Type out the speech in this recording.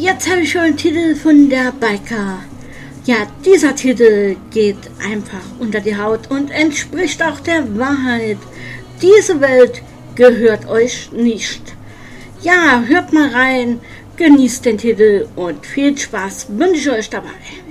Jetzt habe ich schon einen Titel von der Biker. Ja, dieser Titel geht einfach unter die Haut und entspricht auch der Wahrheit. Diese Welt gehört euch nicht. Ja, hört mal rein, genießt den Titel und viel Spaß wünsche ich euch dabei.